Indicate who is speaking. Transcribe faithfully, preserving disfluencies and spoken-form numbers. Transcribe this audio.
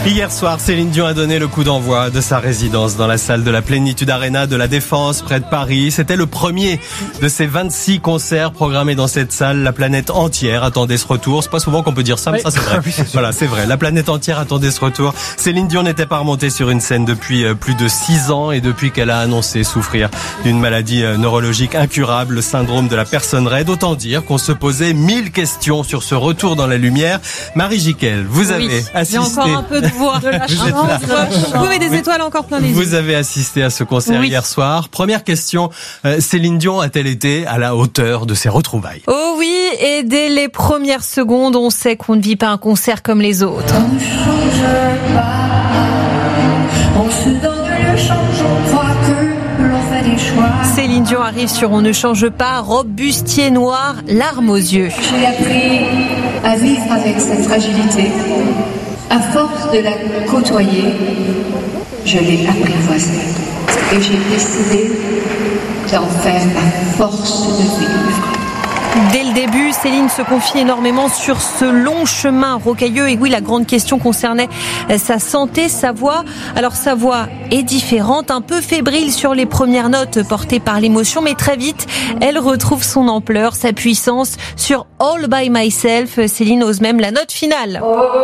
Speaker 1: Hier soir, Céline Dion a donné le coup d'envoi de sa résidence dans la salle de la Plénitude Arena de la Défense, près de Paris. C'était le premier de ses vingt-six concerts programmés dans cette salle. La planète entière attendait ce retour. C'est pas souvent qu'on peut dire ça, mais oui. ça c'est vrai. Oui, c'est voilà, c'est vrai. La planète entière attendait ce retour. Céline Dion n'était pas remontée sur une scène depuis plus de six ans et depuis qu'elle a annoncé souffrir d'une maladie neurologique incurable, le syndrome de la personne raide. Autant dire qu'on se posait mille questions sur ce retour dans la lumière. Marie Jiquel, vous avez
Speaker 2: oui,
Speaker 1: assisté...
Speaker 2: J'ai encore un peu de voix. De la
Speaker 1: vous êtes là.
Speaker 2: Vous avez des étoiles encore plein les yeux.
Speaker 1: Vous avez assisté à ce concert oui. hier soir. Première question, euh, Céline Dion a-t-elle été à la hauteur de ses retrouvailles?
Speaker 2: Oh oui, et dès les premières secondes, on sait qu'on ne vit pas un concert comme les autres.
Speaker 3: On ne change pas, on se donne le change, on croit que l'on fait des choix.
Speaker 2: Céline Dion arrive sur On ne change pas, robe bustier noir, larmes aux yeux.
Speaker 3: J'ai appris à vivre avec cette fragilité. À force de la côtoyer, je l'ai apprivoisée et j'ai décidé d'en faire ma force de vivre.
Speaker 2: Dès le début, Céline se confie énormément sur ce long chemin rocailleux. Et oui, la grande question concernait sa santé, sa voix. Alors sa voix est différente, un peu fébrile sur les premières notes portées par l'émotion, mais très vite, elle retrouve son ampleur, sa puissance. Sur All by Myself, Céline ose même la note finale.